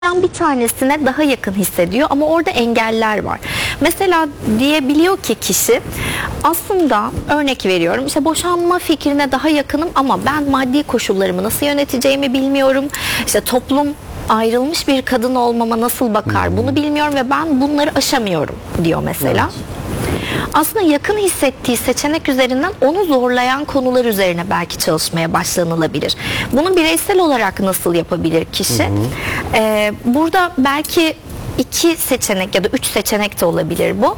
bir tanesine daha yakın hissediyor ama orada engeller var. Mesela diyebiliyor ki kişi, aslında örnek veriyorum, işte boşanma fikrine daha yakınım ama ben maddi koşullarımı nasıl yöneteceğimi bilmiyorum. İşte toplum ayrılmış bir kadın olmama nasıl bakar bunu bilmiyorum ve ben bunları aşamıyorum diyor mesela. Evet. Aslında yakın hissettiği seçenek üzerinden onu zorlayan konular üzerine belki çalışmaya başlanılabilir. Bunu bireysel olarak nasıl yapabilir kişi? Burada belki 2 seçenek ya da 3 seçenek de olabilir bu.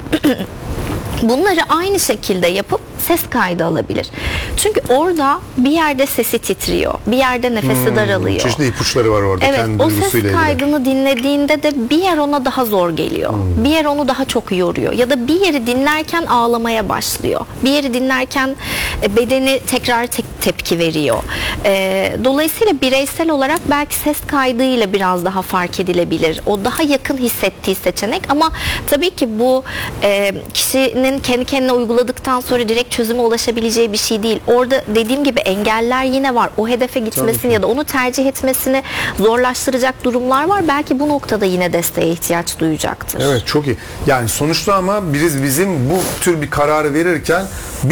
Bunları aynı şekilde yapıp ses kaydı alabilir. Çünkü orada bir yerde sesi titriyor, bir yerde nefesi daralıyor. Çeşitli ipuçları var orada. Evet, kendi o ses kaydını ilgili dinlediğinde de bir yer ona daha zor geliyor. Bir yer onu daha çok yoruyor. Ya da bir yeri dinlerken ağlamaya başlıyor. Bir yeri dinlerken bedeni tekrar tepki veriyor. Dolayısıyla bireysel olarak belki ses kaydıyla biraz daha fark edilebilir. O daha yakın hissettiği seçenek ama tabii ki bu kişinin kendi kendine uyguladıktan sonra direkt çözüme ulaşabileceği bir şey değil. Orada dediğim gibi engeller yine var. O hedefe gitmesini ya da onu tercih etmesini zorlaştıracak durumlar var. Belki bu noktada yine desteğe ihtiyaç duyacaktır. Evet, çok iyi. Yani sonuçta ama bizim bu tür bir kararı verirken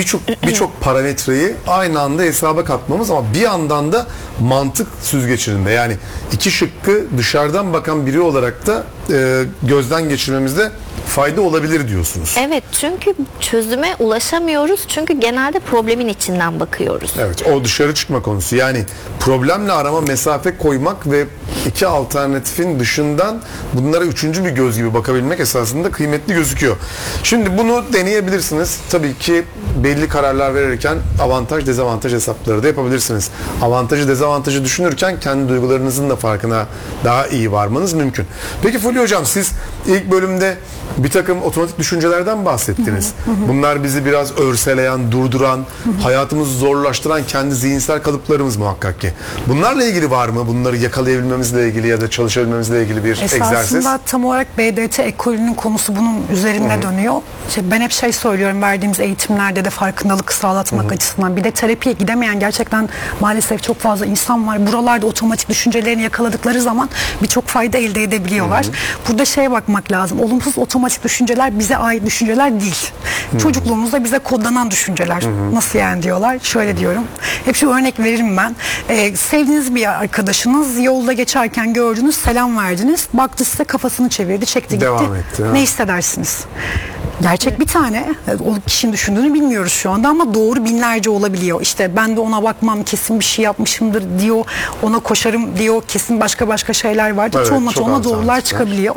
birçok parametreyi aynı anda hesaba katmamız ama bir yandan da mantık süzgeçinde, yani iki şıkkı dışarıdan bakan biri olarak da gözden geçirmemizde fayda olabilir diyorsunuz. Evet, çünkü çözüme ulaşamıyoruz. Çünkü genelde problemin içinden bakıyoruz. Evet, o dışarı çıkma konusu. Yani problemle arama mesafe koymak ve iki alternatifin dışından bunlara üçüncü bir göz gibi bakabilmek esasında kıymetli gözüküyor. Şimdi bunu deneyebilirsiniz. Tabii ki belli kararlar verirken avantaj dezavantaj hesapları da yapabilirsiniz. Avantajı dezavantajı düşünürken kendi duygularınızın da farkına daha iyi varmanız mümkün. Peki Fulya Hocam, siz ilk bölümde bir takım otomatik düşüncelerden bahsettiniz. Bunlar bizi biraz örseleyen, durduran, hayatımızı zorlaştıran kendi zihinsel kalıplarımız muhakkak ki. Bunlarla ilgili var mı? Bunları yakalayabilmemizle ilgili ya da çalışabilmemizle ilgili bir egzersiz? Esasında tam olarak BDT ekolünün konusu bunun üzerinde dönüyor. Ben hep söylüyorum, verdiğimiz eğitimlerde de farkındalık sağlatmak açısından. Bir de terapiye gidemeyen gerçekten maalesef çok fazla insan var. Buralarda otomatik düşüncelerini yakaladıkları zaman birçok fayda elde edebiliyorlar. Burada bakmak lazım. Olumsuz otomatik düşünceler bize ait düşünceler değil. Çocukluğumuzda bize kodlanan düşünceler. Nasıl yani diyorlar? Şöyle diyorum. Hep şu örnek veririm ben. Sevdiğiniz bir arkadaşınız yolda geçerken gördünüz, selam verdiniz. Baktı size, kafasını çevirdi, çekti gitti. Devam etti. Ne hissedersiniz? Gerçek bir tane, o kişinin düşündüğünü bilmiyoruz şu anda ama doğru binlerce olabiliyor. İşte ben de ona bakmam, kesin bir şey yapmışımdır diyor, ona koşarım diyor, kesin başka şeyler var. Evet, tonla doğrular çıkabiliyor.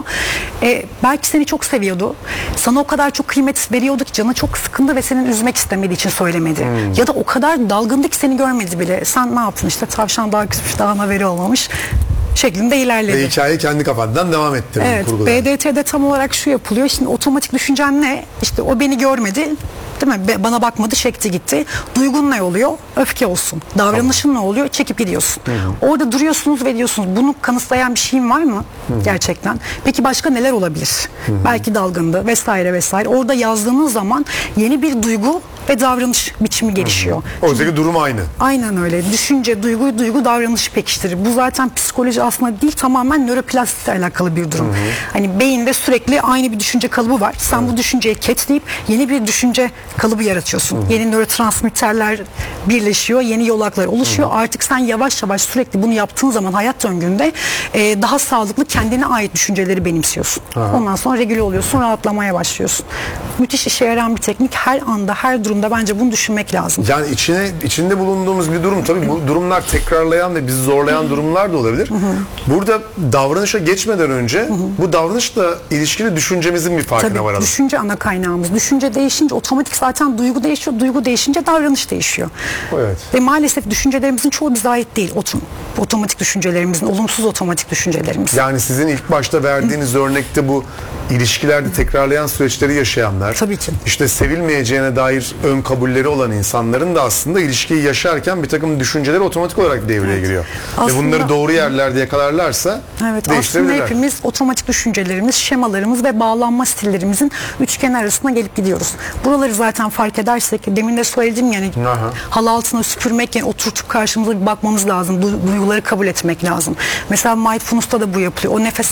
Belki seni çok seviyordu. Sana o kadar çok kıymet veriyordu ki canı çok sıkındı ve senin üzmek istemediği için söylemedi. Ya da o kadar dalgındı ki seni görmedi bile. Sen ne yaptın? İşte tavşan daha küsmüş, daha haberi olmamış şeklinde ilerledi. Ve hikaye kendi kafandan devam etti. Evet, BDT'de tam olarak şu yapılıyor. Şimdi otomatik düşüncen ne? İşte o beni görmedi, değil mi? Bana bakmadı, çekti gitti. Duygun ne oluyor? Öfke olsun. Davranışın ne oluyor? Çekip gidiyorsun. Orada duruyorsunuz ve diyorsunuz, bunu kanıtlayan bir şeyim var mı? Gerçekten. Peki başka neler olabilir? Belki dalgındı vesaire. Orada yazdığınız zaman yeni bir duygu ve davranış biçimi gelişiyor. Oradaki durum aynı. Aynen öyle. Düşünce, duygu davranışı pekiştirir. Bu zaten psikoloji aslında değil, tamamen nöroplastikle alakalı bir durum. Hani beyinde sürekli aynı bir düşünce kalıbı var. Sen bu düşünceyi ketleyip yeni bir düşünce kalıbı yaratıyorsun. Yeni nörotransmitterler birleşiyor, yeni yolaklar oluşuyor. Artık sen yavaş yavaş sürekli bunu yaptığın zaman hayat döngünde daha sağlıklı, kendine ait düşünceleri benimsiyorsun. Ondan sonra regüle oluyorsun, rahatlamaya başlıyorsun. Müthiş işe yarayan bir teknik. Her anda, her durumda bence bunu düşünmek lazım. Yani içinde bulunduğumuz bir durum, tabii bu durumlar tekrarlayan ve bizi zorlayan durumlar da olabilir. Burada davranışa geçmeden önce bu davranışla ilişkili düşüncemizin bir farkına varalım. Düşünce ana kaynağımız. Düşünce değişince otomatik zaten duygu değişiyor. Duygu değişince davranış değişiyor. Evet. Ve maalesef düşüncelerimizin çoğu bize ait değil. Otomatik düşüncelerimizin, olumsuz otomatik düşüncelerimiz. Yani sizin ilk başta verdiğiniz örnekte bu ilişkilerde tekrarlayan süreçleri yaşayanlar, tabii ki, işte sevilmeyeceğine dair ön kabulleri olan insanların da aslında ilişkiyi yaşarken bir takım düşünceleri otomatik olarak devreye giriyor. Ve Aslında- bunları doğru yerlerde yakalarlarsa Evet, aslında değiştirebilirler. hepimiz otomatik düşüncelerimiz, şemalarımız ve bağlanma stillerimizin üçgen arasına gelip gidiyoruz. Buraları zaten fark edersek, demin de söyledim yani Aha. halı altına süpürmek, yani oturtup karşımıza bir bakmamız lazım. Duyguları kabul etmek lazım. Mesela mindfulness'ta da bu yapılıyor. O nefes